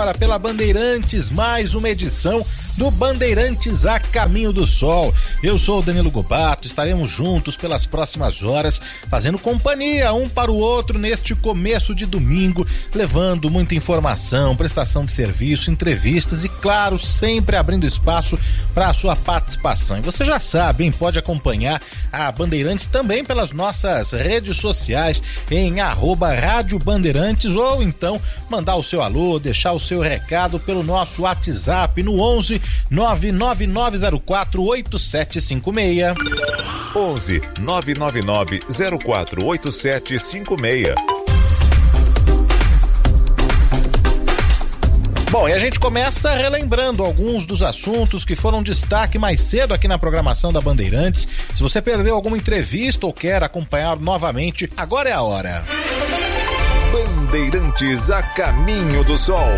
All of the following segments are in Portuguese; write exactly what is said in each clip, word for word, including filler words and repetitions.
agora pela Bandeirantes, mais uma edição do Bandeirantes a Caminho do Sol. Eu sou o Danilo Gobato, estaremos juntos pelas próximas horas, fazendo companhia um para o outro neste começo de domingo, levando muita informação, prestação de serviço, entrevistas e, claro, sempre abrindo espaço para a sua participação. E você já sabe, hein? Pode acompanhar a Bandeirantes também pelas nossas redes sociais, em arroba Rádio Bandeirantes, ou então mandar o seu alô, deixar o seu recado pelo nosso WhatsApp no onze nove nove nove zero quatro oito sete cinco seis. onze nove nove nove zero quatro oito sete cinco seis. Bom, e a gente começa relembrando alguns dos assuntos que foram destaque mais cedo aqui na programação da Bandeirantes. Se você perdeu alguma entrevista ou quer acompanhar novamente, agora é a hora. Bandeirantes a Caminho do Sol.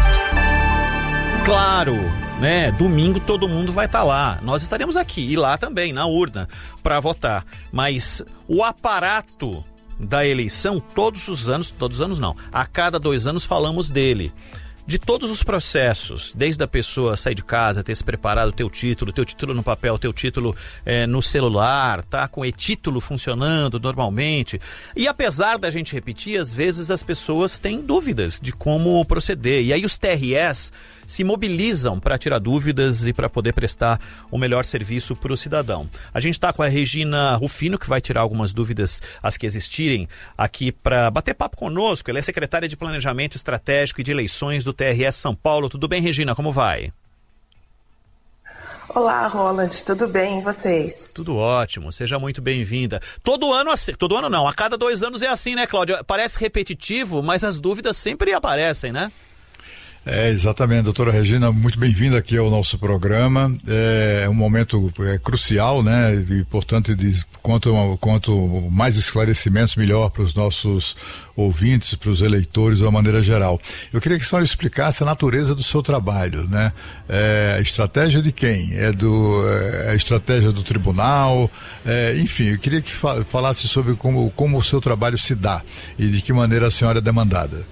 Claro, né? Domingo todo mundo vai estar lá. Nós estaremos aqui e lá também, na urna, para votar. Mas o aparato da eleição, todos os anos, todos os anos não, a cada dois anos falamos dele. De todos os processos, desde a pessoa sair de casa, ter se preparado, ter o título, ter o título no papel, ter o título é, no celular, tá com o e-título funcionando normalmente. E apesar da gente repetir, às vezes as pessoas têm dúvidas de como proceder. E aí os T R Es se mobilizam para tirar dúvidas e para poder prestar o melhor serviço para o cidadão. A gente está com a Regina Rufino, que vai tirar algumas dúvidas, as que existirem, aqui para bater papo conosco. Ela é secretária de Planejamento Estratégico e de Eleições do T R S São Paulo. Tudo bem, Regina? Como vai? Olá, Roland. Tudo bem? E vocês? Tudo ótimo. Seja muito bem-vinda. Todo ano, assim, todo ano não, a cada dois anos é assim, né, Cláudia? Parece repetitivo, mas as dúvidas sempre aparecem, né? É, exatamente, doutora Regina, muito bem-vinda aqui ao nosso programa. É um momento é, crucial, né? E, portanto, de, quanto, quanto mais esclarecimentos, melhor para os nossos ouvintes, para os eleitores de uma maneira geral. Eu queria que a senhora explicasse a natureza do seu trabalho, né? É, a estratégia de quem? É do, é, a estratégia do tribunal? É, enfim, eu queria que fa- falasse sobre como, como o seu trabalho se dá e de que maneira a senhora é demandada.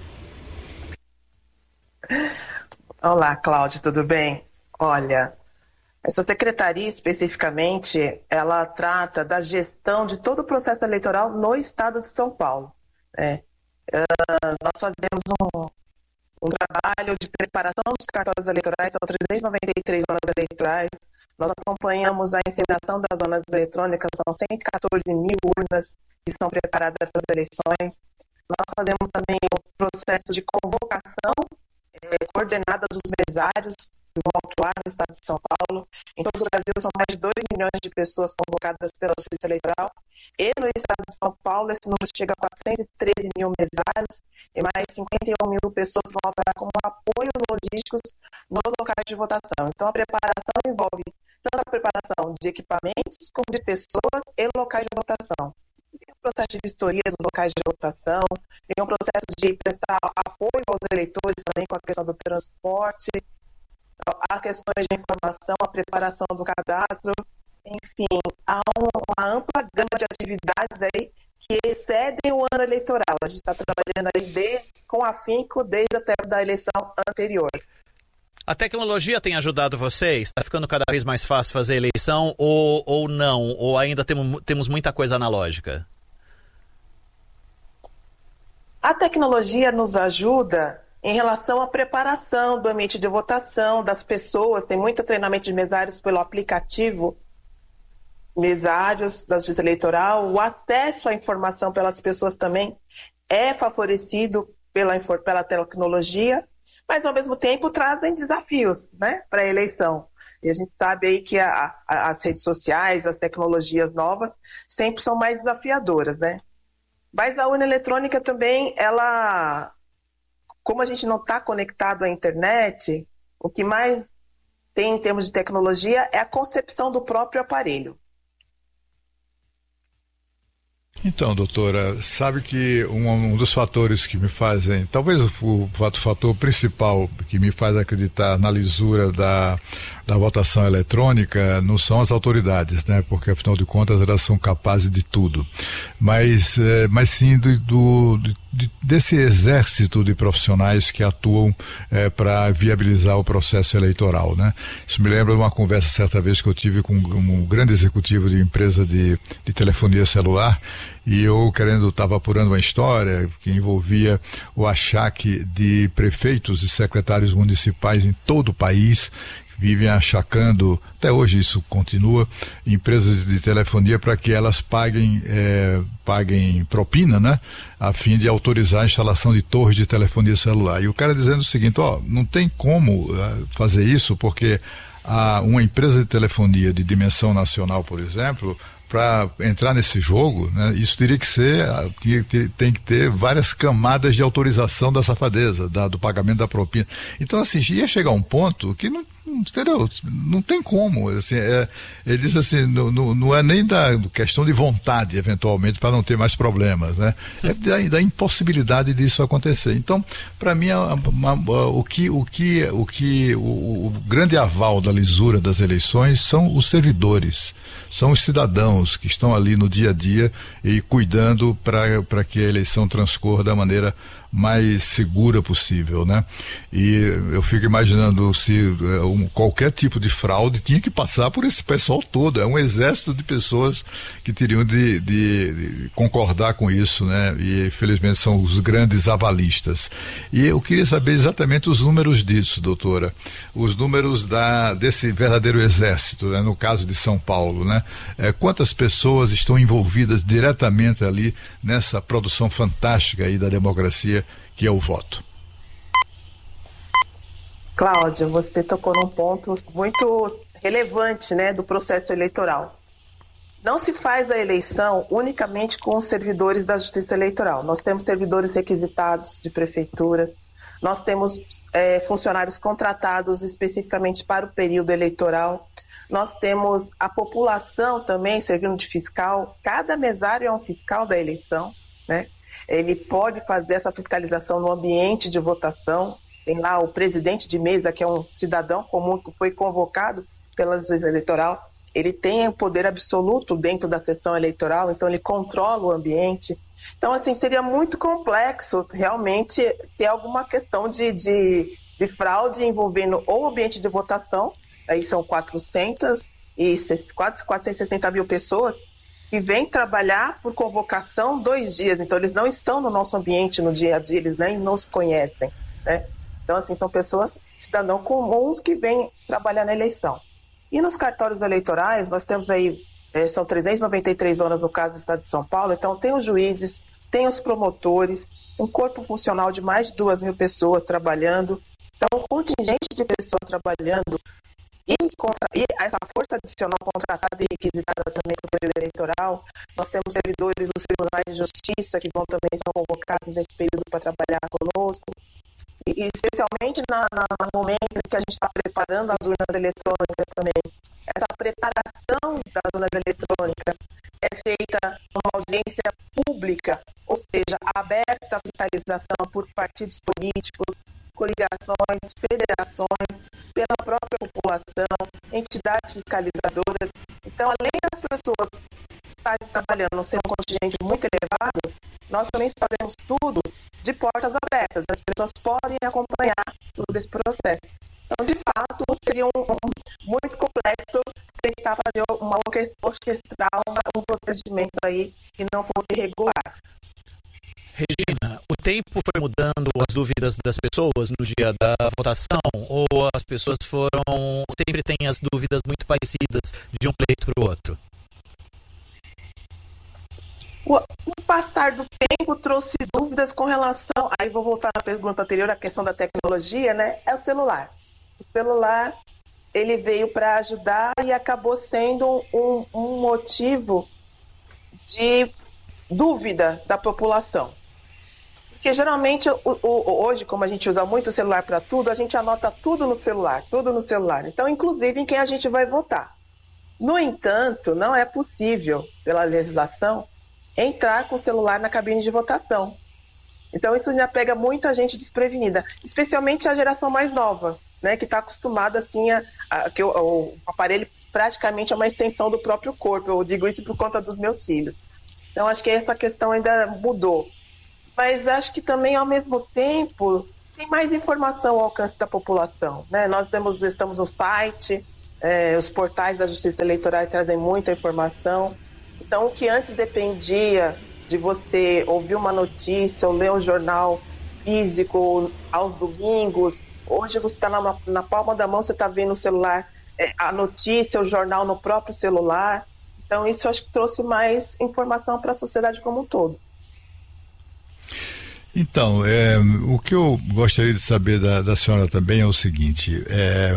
Olá, Cláudia, tudo bem? Olha, essa secretaria especificamente, ela trata da gestão de todo o processo eleitoral no estado de São Paulo, né? Uh, nós fazemos um, um trabalho de preparação dos cartórios eleitorais, são trezentas e noventa e três zonas eleitorais, nós acompanhamos a inseminação das zonas eletrônicas, são cento e quatorze mil urnas que são preparadas para as eleições, nós fazemos também o processo de convocação É, coordenada dos mesários que vão atuar no estado de São Paulo. Em todo o Brasil são mais de dois milhões de pessoas convocadas pela Justiça Eleitoral e no estado de São Paulo esse número chega a quatrocentos e treze mil mesários e mais cinquenta e um mil pessoas que vão atuar como apoios logísticos nos locais de votação. Então a preparação envolve tanto a preparação de equipamentos como de pessoas e locais de votação. Tem um processo de vistoria dos locais de votação, tem um processo de prestar apoio aos eleitores também com a questão do transporte, as questões de informação, a preparação do cadastro, enfim, há uma ampla gama de atividades aí que excedem o ano eleitoral. A gente está trabalhando aí desde, com afinco desde até da eleição anterior. A tecnologia tem ajudado vocês? Está ficando cada vez mais fácil fazer eleição ou, ou não? Ou ainda temos, temos muita coisa analógica? A tecnologia nos ajuda em relação à preparação do ambiente de votação das pessoas. Tem muito treinamento de mesários pelo aplicativo Mesários da Justiça Eleitoral. O acesso à informação pelas pessoas também é favorecido pela, pela tecnologia. Mas, ao mesmo tempo, trazem desafios, né, para a eleição. E a gente sabe aí que a, a, as redes sociais, as tecnologias novas, sempre são mais desafiadoras, né? Mas a urna eletrônica também, ela, como a gente não está conectado à internet, o que mais tem em termos de tecnologia é a concepção do próprio aparelho. Então, doutora, sabe que um, um dos fatores que me fazem, talvez o, o fator principal que me faz acreditar na lisura da, da votação eletrônica não são as autoridades, né? Porque afinal de contas elas são capazes de tudo, mas, é, mas sim do, do, de de, desse exército de profissionais que atuam é, para viabilizar o processo eleitoral, né? Isso me lembra de uma conversa certa vez que eu tive com um grande executivo de empresa de, de telefonia celular, e eu querendo, estava apurando uma história que envolvia o achaque de prefeitos e secretários municipais em todo o país, vivem achacando, até hoje isso continua, empresas de telefonia para que elas paguem, é, paguem propina, né? A fim de autorizar a instalação de torres de telefonia celular. E o cara dizendo o seguinte, ó, não tem como uh, fazer isso, porque uh, uma empresa de telefonia de dimensão nacional, por exemplo, para entrar nesse jogo, né, isso teria que ser, tem que ter várias camadas de autorização da safadeza, da, do pagamento da propina. Então, assim, ia chegar um ponto que não, entendeu? Não tem como. Assim, é, ele diz assim, não, não, não é nem da questão de vontade, eventualmente, para não ter mais problemas, né? É da, da impossibilidade disso acontecer. Então, para mim, a, a, a, o que, o que, o que, o, o grande aval da lisura das eleições são os servidores, são os cidadãos que estão ali no dia a dia e cuidando para que a eleição transcorra da maneira mais segura possível, né? E eu fico imaginando se um, qualquer tipo de fraude tinha que passar por esse pessoal todo, é um exército de pessoas que teriam de, de, de concordar com isso, né? E infelizmente são os grandes avalistas. E eu queria saber exatamente os números disso, doutora, os números da, desse verdadeiro exército, né? No caso de São Paulo, né? É, quantas pessoas estão envolvidas diretamente ali nessa produção fantástica aí da democracia que é o voto? Cláudia, você tocou num ponto muito relevante, né, do processo eleitoral. Não se faz a eleição unicamente com os servidores da Justiça Eleitoral. Nós temos servidores requisitados de prefeituras, nós temos é, funcionários contratados especificamente para o período eleitoral, nós temos a população também servindo de fiscal, cada mesário é um fiscal da eleição, né? Ele pode fazer essa fiscalização no ambiente de votação. Tem lá o presidente de mesa, que é um cidadão comum que foi convocado pela Justiça Eleitoral. Ele tem o poder absoluto dentro da sessão eleitoral, então ele controla o ambiente. Então, assim, seria muito complexo realmente ter alguma questão de, de, de fraude envolvendo ou o ambiente de votação, aí são quatrocentas e quase quatrocentas e sessenta mil pessoas, que vêm trabalhar por convocação dois dias. Então, eles não estão no nosso ambiente no dia a dia, eles nem nos conhecem, né? Então, assim, são pessoas, cidadãos comuns que vêm trabalhar na eleição. E nos cartórios eleitorais, nós temos aí, é, são trezentas e noventa e três zonas no caso do Estado de São Paulo, então tem os juízes, tem os promotores, um corpo funcional de mais de duas mil pessoas trabalhando. Então, um contingente de pessoas trabalhando E, contra, e essa força adicional contratada e requisitada também para o período eleitoral, nós temos servidores dos tribunais de justiça que vão também ser convocados nesse período para trabalhar conosco, e, e especialmente na, na, no momento em que a gente está preparando as urnas eletrônicas também. Essa preparação das urnas eletrônicas é feita numa audiência pública, ou seja, aberta à fiscalização por partidos políticos, coligações, federações, pela própria população, entidades fiscalizadoras. Então, além das pessoas estarem trabalhando ser um contingente muito elevado, nós também fazemos tudo de portas abertas. As pessoas podem acompanhar todo esse processo. Então, de fato, seria um, um, muito complexo tentar fazer uma orquestrar um procedimento aí que não fosse regular. Regina, o tempo foi mudando as dúvidas das pessoas no dia da votação, ou as pessoas foram, sempre têm as dúvidas muito parecidas de um pleito para o outro? O, o passar do tempo trouxe dúvidas com relação, aí vou voltar na pergunta anterior, a questão da tecnologia, né? É o celular. O celular, ele veio para ajudar e acabou sendo um, um motivo de dúvida da população. Porque geralmente, o, o, hoje, como a gente usa muito o celular para tudo, a gente anota tudo no celular, tudo no celular. Então, inclusive em quem a gente vai votar. No entanto, não é possível, pela legislação, entrar com o celular na cabine de votação. Então, isso já pega muita gente desprevenida, especialmente a geração mais nova, né, que está acostumada assim, a, a, que o, o aparelho praticamente é uma extensão do próprio corpo. Eu digo isso por conta dos meus filhos. Então, acho que essa questão ainda mudou. mas acho que também, ao mesmo tempo, tem mais informação ao alcance da população, né? Nós temos, estamos no site, é, os portais da Justiça Eleitoral trazem muita informação. Então, o que antes dependia de você ouvir uma notícia ou ler um jornal físico aos domingos, hoje você está na, na palma da mão, você está vendo o celular, é, a notícia, o jornal no próprio celular. Então, isso acho que trouxe mais informação para a sociedade como um todo. Então, é, o que eu gostaria de saber da, da senhora também é o seguinte, é,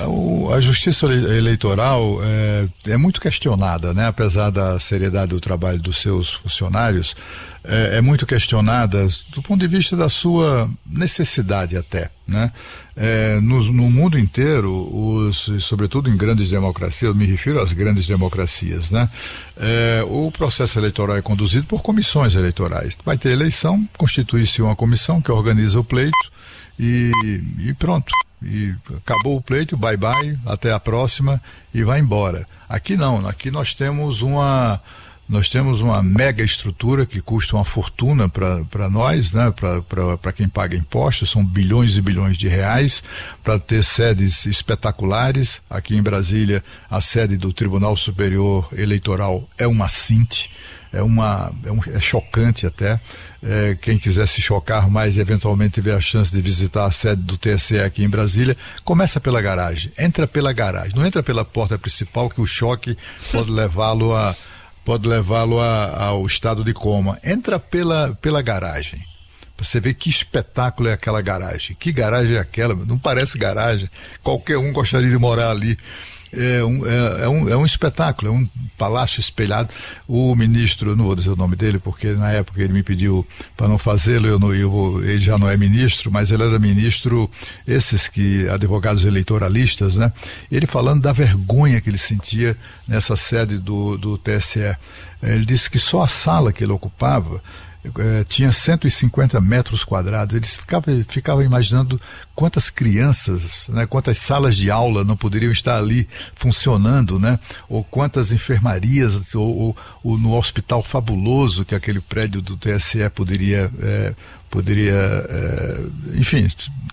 a, a justiça eleitoral é, é muito questionada, né? Apesar da seriedade do trabalho dos seus funcionários, é, é muito questionada do ponto de vista da sua necessidade até, né? É, no, no mundo inteiro, os, sobretudo em grandes democracias, eu me refiro às grandes democracias, né? É, o processo eleitoral é conduzido por comissões eleitorais. Vai ter eleição, constitui-se uma comissão que organiza o pleito e, e pronto. E acabou o pleito, bye bye, até a próxima e vai embora. Aqui não, aqui nós temos uma... Nós temos uma mega estrutura que custa uma fortuna para nós, né? Para quem paga impostos, são bilhões e bilhões de reais, para ter sedes espetaculares. Aqui em Brasília, a sede do Tribunal Superior Eleitoral é uma cinte, é, uma, é, um, é chocante até. É, quem quiser se chocar mais e eventualmente tiver a chance de visitar a sede do T S E aqui em Brasília, começa pela garagem, entra pela garagem, não entra pela porta principal, que o choque pode levá-lo a... pode levá-lo a, ao estado de coma. Entra pela, pela garagem. Você vê que espetáculo é aquela garagem. Que garagem é aquela? Não parece garagem. Qualquer um gostaria de morar ali. É um, é, é um, é um espetáculo, é um palácio espelhado. O ministro, não vou dizer o nome dele, porque na época ele me pediu para não fazê-lo, eu não, eu vou, ele já não é ministro, mas ele era ministro, esses que, advogados eleitoralistas, né? Ele falando da vergonha que ele sentia nessa sede do, do T S E. Ele disse que só a sala que ele ocupava Eh, tinha cento e cinquenta metros quadrados. Eles ficavam ficava imaginando quantas crianças, né, quantas salas de aula não poderiam estar ali funcionando, né? Ou quantas enfermarias, ou, ou, ou no hospital fabuloso que aquele prédio do T S E poderia, eh, poderia eh, enfim,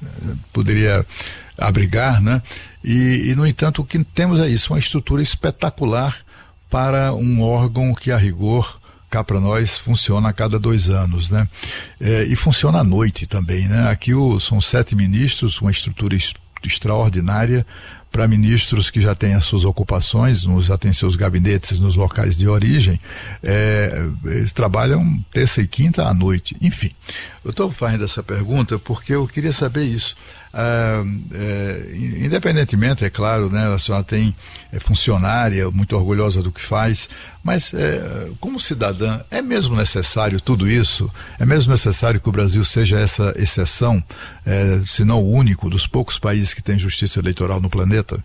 poderia abrigar, né? E, e, no entanto, o que temos é isso, uma estrutura espetacular para um órgão que, a rigor, cá para nós, funciona a cada dois anos, né? É, e funciona à noite também, né? Aqui o, são sete ministros, uma estrutura est- extraordinária para ministros que já têm as suas ocupações, já têm seus gabinetes nos locais de origem. É, eles trabalham terça e quinta à noite. Enfim, eu estou fazendo essa pergunta porque eu queria saber isso. Ah, é, independentemente, é claro, né, a senhora tem é funcionária, muito orgulhosa do que faz, mas é, como cidadã, é mesmo necessário tudo isso? É mesmo necessário que o Brasil seja essa exceção, é, se não o único dos poucos países que tem justiça eleitoral no planeta?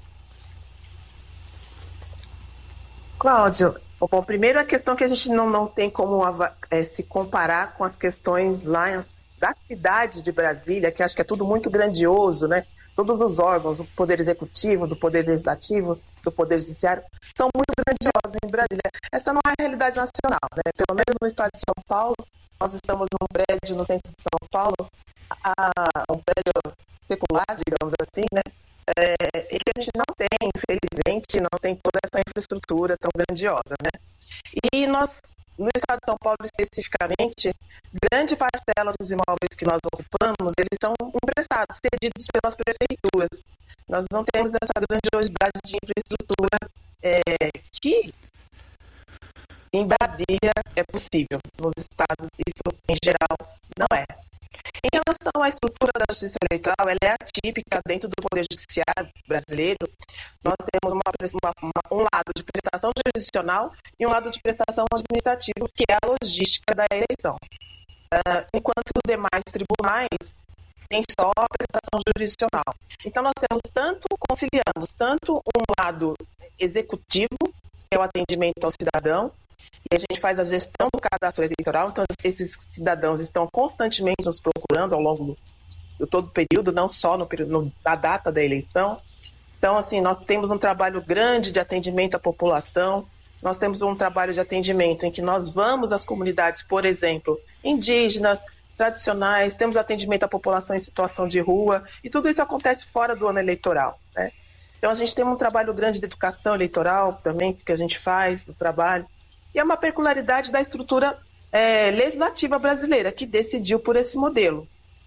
Cláudio, bom, primeiro a questão que a gente não, não tem como é, se comparar com as questões lá da cidade de Brasília, que acho que é tudo muito grandioso, né? Todos os órgãos, o Poder Executivo, do Poder Legislativo, do Poder Judiciário, são muito grandiosos em Brasília. Essa não é a realidade nacional, né? Pelo menos no estado de São Paulo, nós estamos num prédio no centro de São Paulo, a, um prédio secular, digamos assim, né? É, e que a gente não tem, infelizmente, não tem toda essa infraestrutura tão grandiosa, né? E nós, no estado de São Paulo especificamente, grande parcela dos imóveis que nós ocupamos, eles são emprestados, cedidos pelas prefeituras. Nós não temos essa grandiosidade de infraestrutura é, que em Brasília é possível. Nos estados, isso em geral não é. Em relação à estrutura da justiça eleitoral, ela é atípica dentro do Poder Judiciário brasileiro. Nós temos uma, uma, um lado de prestação jurisdicional e um lado de prestação administrativa, que é a logística da eleição. Uh, enquanto os demais tribunais têm só a prestação jurisdicional. Então, nós temos tanto, conciliamos tanto um lado executivo, que é o atendimento ao cidadão, e a gente faz a gestão do cadastro eleitoral, então esses cidadãos estão constantemente nos procurando ao longo do, do todo o período, não só no período, na data da eleição. Então, assim, nós temos um trabalho grande de atendimento à população, nós temos um trabalho de atendimento em que nós vamos às comunidades, por exemplo, indígenas, tradicionais, temos atendimento à população em situação de rua, e tudo isso acontece fora do ano eleitoral, né? Então a gente tem um trabalho grande de educação eleitoral também, que a gente faz no trabalho, e é uma peculiaridade da estrutura é, legislativa brasileira, que decidiu por esse modelo.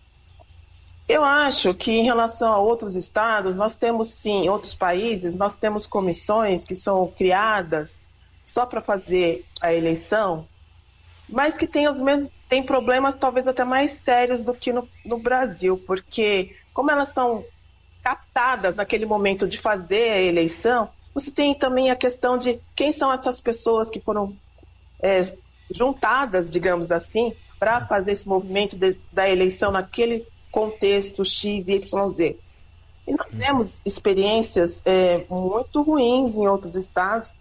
Eu acho que em relação a outros estados, nós temos sim, em outros países, nós temos comissões que são criadas só para fazer a eleição, mas que tem, os mesmos, tem problemas talvez até mais sérios do que no, no Brasil, porque como elas são captadas naquele momento de fazer a eleição, você tem também a questão de quem são essas pessoas que foram é, juntadas, digamos assim, para fazer esse movimento de, da eleição naquele contexto X, Y, Z. E nós temos experiências é, muito ruins em outros estados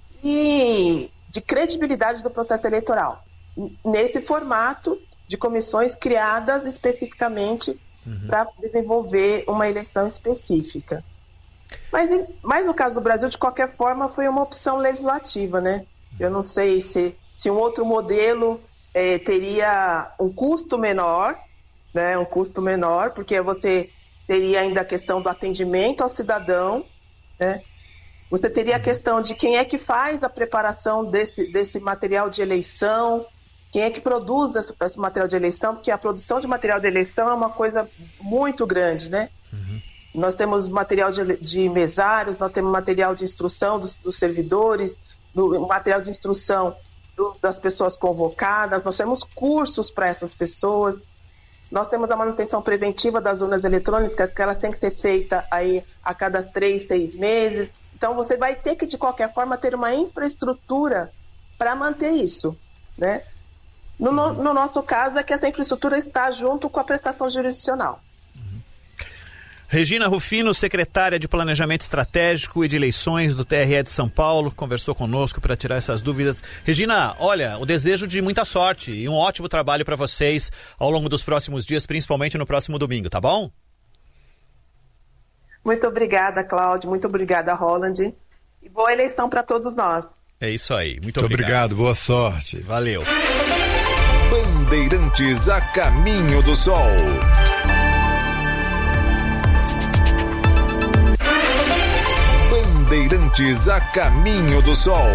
e de credibilidade do processo eleitoral, nesse formato de comissões criadas especificamente uhum. para desenvolver uma eleição específica. Mas, mas no caso do Brasil, de qualquer forma, foi uma opção legislativa, né? Eu não sei se, se um outro modelo é, teria um custo menor, né? Um custo menor, porque você teria ainda a questão do atendimento ao cidadão, né? Você teria a questão de quem é que faz a preparação desse, desse material de eleição, quem é que produz esse, esse material de eleição, porque a produção de material de eleição é uma coisa muito grande, né? Uhum. Nós temos material de, de mesários, nós temos material de instrução dos, dos servidores, do, material de instrução do, das pessoas convocadas, nós temos cursos para essas pessoas, nós temos a manutenção preventiva das urnas eletrônicas, que elas têm que ser feitas aí a cada três, seis meses. Então você vai ter que, de qualquer forma, ter uma infraestrutura para manter isso, né? No, no, no nosso caso é que essa infraestrutura está junto com a prestação jurisdicional. Regina Rufino, secretária de Planejamento Estratégico e de Eleições do T R E de São Paulo, conversou conosco para tirar essas dúvidas. Regina, olha, o desejo de muita sorte e um ótimo trabalho para vocês ao longo dos próximos dias, principalmente no próximo domingo, tá bom? Muito obrigada, Cláudio, muito obrigada, Roland, e boa eleição para todos nós. É isso aí, muito, muito obrigado. obrigado, boa sorte. Valeu. Bandeirantes a caminho do sol. Bandeirantes a caminho do sol.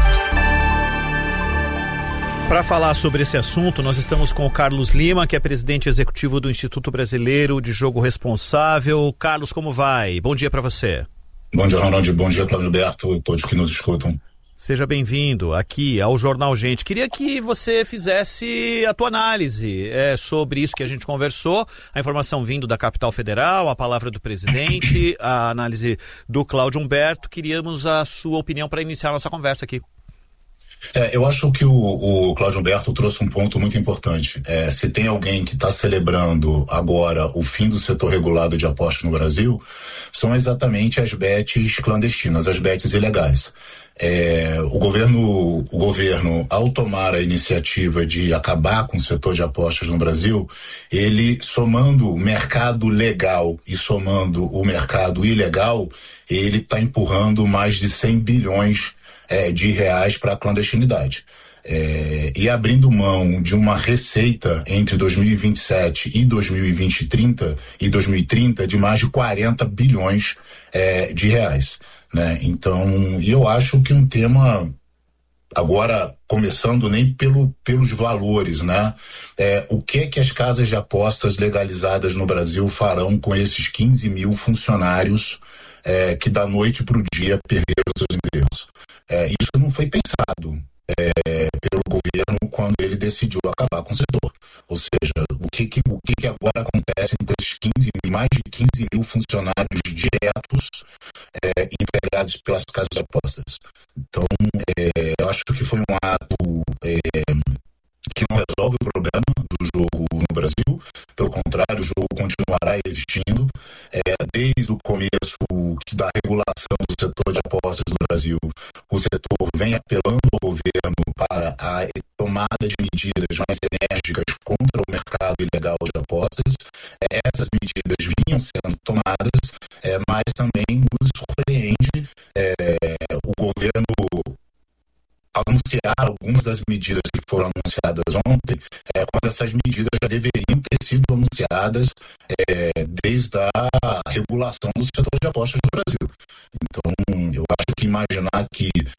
Para falar sobre esse assunto, nós estamos com o Carlos Lima, que é presidente executivo do Instituto Brasileiro de Jogo Responsável. Carlos, como vai? Bom dia para você. Bom dia, Ronaldo. Bom dia, Cláudio Alberto e todos que nos escutam. Seja bem-vindo aqui ao Jornal Gente. Queria que você fizesse a tua análise é, sobre isso que a gente conversou, a informação vindo da capital federal, a palavra do presidente, a análise do Cláudio Humberto. Queríamos a sua opinião para iniciar a nossa conversa aqui. É, eu acho que o, o Cláudio Humberto trouxe um ponto muito importante. É, se tem alguém que está celebrando agora o fim do setor regulado de apostas no Brasil, são exatamente as bets clandestinas, as bets ilegais. É, o governo, o governo, ao tomar a iniciativa de acabar com o setor de apostas no Brasil, ele, somando o mercado legal e somando o mercado ilegal, ele está empurrando mais de cem bilhões É, de reais para a clandestinidade. É, e abrindo mão de uma receita entre dois mil e vinte e sete e dois mil e vinte e trinta e dois mil e trinta de mais de quarenta bilhões é, de reais, né? Então, e eu acho que um tema, agora começando nem pelo, pelos valores, né? É, o que é que as casas de apostas legalizadas no Brasil farão com esses quinze mil funcionários é, que da noite para o dia perderam seus empregos? É, isso não foi pensado é, pelo governo quando ele decidiu acabar com o setor. Ou seja, o que, que, o que, que agora acontece com esses quinze, mais de quinze mil funcionários diretos é, empregados pelas casas de apostas? Então, é, eu acho que foi um ato é, que não resolve o problema do jogo no Brasil. Pelo contrário, o jogo continuará existindo. É, desde o começo da regulação do setor de apostas no Brasil, o setor vem apelando ao governo para a tomada de medidas mais enérgicas contra o mercado ilegal de apostas. É, essas medidas vinham sendo tomadas, é, mas também nos surpreende é, o governo anunciar algumas das medidas que foram anunciadas ontem, é, quando essas medidas já deveriam sido anunciadas é, desde a regulação do setor de apostas no Brasil. Então, eu acho que imaginar que